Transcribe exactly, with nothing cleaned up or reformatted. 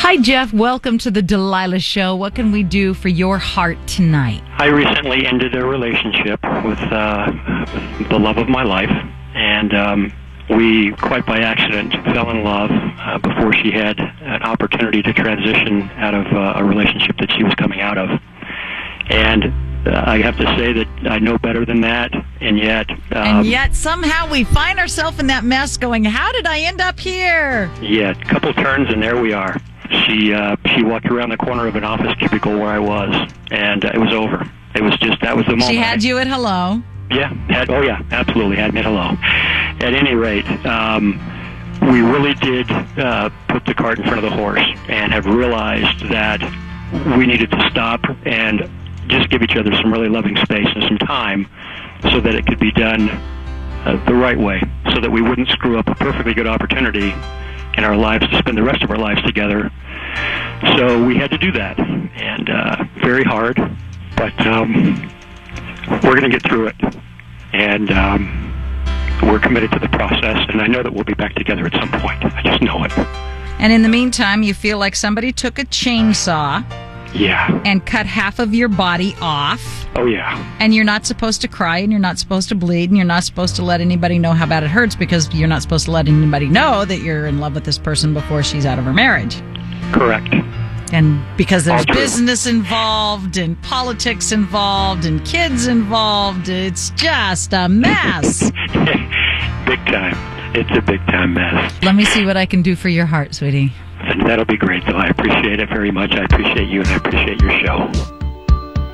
Hi, Jeff. Welcome to the Delilah Show. What can we do for your heart tonight? I recently ended a relationship with, uh, with the love of my life, and um, we, quite by accident, fell in love uh, before she had an opportunity to transition out of uh, a relationship that she was coming out of. And uh, I have to say that I know better than that, and yet... Um, and yet somehow we find ourselves in that mess going, how did I end up here? Yeah, a couple turns, and there we are. She uh, she walked around the corner of an office cubicle where I was, and uh, it was over. It was just, that was the moment. She had you at hello. Yeah, had, oh yeah, absolutely, had me at hello. At any rate, um, we really did uh, put the cart in front of the horse and have realized that we needed to stop and just give each other some really loving space and some time so that it could be done uh, the right way, so that we wouldn't screw up a perfectly good opportunity in our lives to spend the rest of our lives together. So we had to do that, and uh, very hard, but um, we're going to get through it, and um, we're committed to the process, and I know that we'll be back together at some point. I just know it. And in the meantime, you feel like somebody took a chainsaw yeah, and cut half of your body off. Oh, yeah. And you're not supposed to cry, and you're not supposed to bleed, and you're not supposed to let anybody know how bad it hurts, because you're not supposed to let anybody know that you're in love with this person before she's out of her marriage. Correct. And because there's All true. business involved and politics involved and kids involved, it's just a mess. Big time. It's a big time mess. Let me see what I can do for your heart, sweetie. And that'll be great, though. I appreciate it very much. I appreciate you, and I appreciate your show.